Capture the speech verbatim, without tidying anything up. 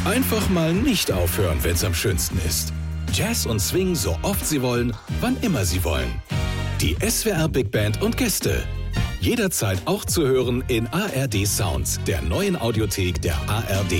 Einfach mal nicht aufhören, wenn's am schönsten ist. Jazz und Swing so oft Sie wollen, wann immer Sie wollen. Die S W R Big Band und Gäste. Jederzeit auch zu hören in A R D Sounds, der neuen Audiothek der A R D.